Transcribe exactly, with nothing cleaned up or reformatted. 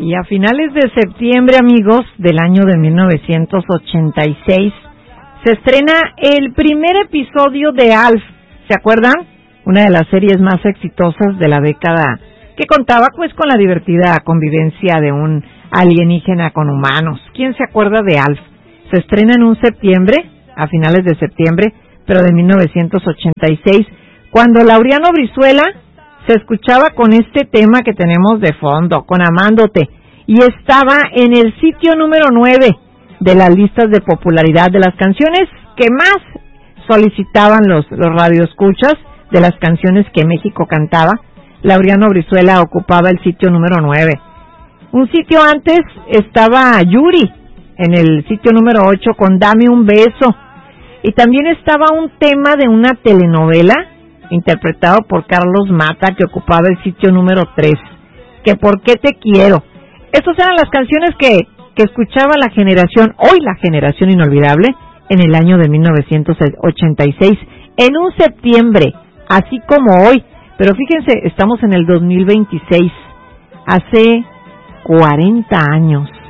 Y a finales de septiembre, amigos, del año de mil novecientos ochenta y seis, se estrena el primer episodio de Alf. ¿Se acuerdan? Una de las series más exitosas de la década, que contaba pues con la divertida convivencia de un alienígena con humanos. ¿Quién se acuerda de Alf? Se estrena en un septiembre, a finales de septiembre, pero de mil novecientos ochenta y seis, cuando Laureano Brizuela se escuchaba con este tema que tenemos de fondo, con Amándote, y estaba en el sitio número nueve de las listas de popularidad de las canciones que más solicitaban los, los radioescuchas, de las canciones que México cantaba. Laureano Brizuela ocupaba el sitio número nueve. Un sitio antes estaba Yuri, en el sitio número ocho, con Dame un beso, y también estaba un tema de una telenovela interpretado por Carlos Mata, que ocupaba el sitio número tres, que ¿Por qué te quiero? Estas eran las canciones que, que escuchaba la generación, hoy la generación inolvidable, en el año de mil novecientos ochenta y seis, en un septiembre, así como hoy. Pero fíjense, estamos en el dos mil veintiséis, hace cuarenta años.